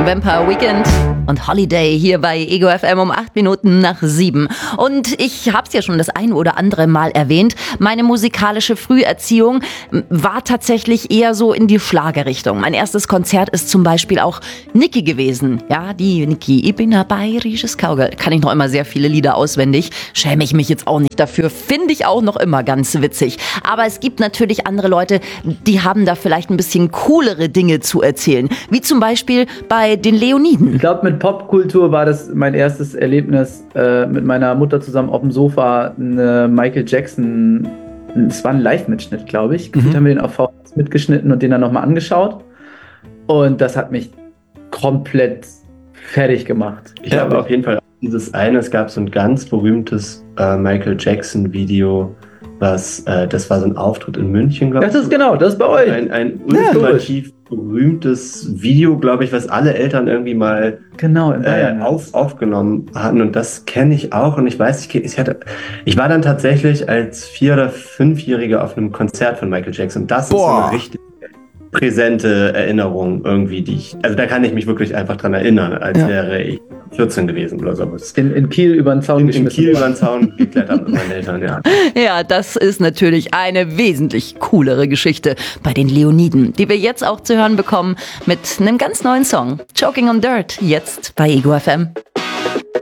Vampire Weekend und Holiday hier bei Ego FM um 8 Minuten nach 7. Und ich habe es ja schon das ein oder andere Mal erwähnt, meine musikalische Früherziehung war tatsächlich eher so in die Schlagerrichtung. Mein erstes Konzert ist zum Beispiel auch Niki gewesen. Ja, die Niki, ich bin ein bayerisches Cowgirl. Kann ich noch immer sehr viele Lieder auswendig. Schäme ich mich jetzt auch nicht dafür. Finde ich auch noch immer ganz witzig. Aber es gibt natürlich andere Leute, die haben da vielleicht ein bisschen coolere Dinge zu erzählen. Wie zum Beispiel bei den Leoniden. Ich glaube, mit Popkultur war das mein erstes Erlebnis, mit meiner Mutter zusammen auf dem Sofa eine Michael Jackson, es war ein Live-Mitschnitt, glaube ich. Gefühlt haben wir den auf VHS mitgeschnitten und den dann nochmal angeschaut. Und das hat mich komplett fertig gemacht. Ich habe auf jeden Fall dieses eine, es gab so ein ganz berühmtes Michael Jackson-Video, das war so ein Auftritt in München, glaube ich. Das ist genau, das ist bei euch. Ein ultimativ berühmtes Video, glaube ich, was alle Eltern irgendwie mal aufgenommen hatten. Und das kenne ich auch. Und ich weiß, ich war dann tatsächlich als 4- oder 5-Jähriger auf einem Konzert von Michael Jackson. Das ist so eine richtig präsente Erinnerung irgendwie, also da kann ich mich wirklich einfach dran erinnern, als wäre ich 14 gewesen oder so. In Kiel über den Zaun geschmissen. In Kiel über den Zaun geklettert mit meinen Eltern, ja. Ja, das ist natürlich eine wesentlich coolere Geschichte bei den Leoniden, die wir jetzt auch zu hören bekommen mit einem ganz neuen Song. Choking on Dirt, jetzt bei Ego FM.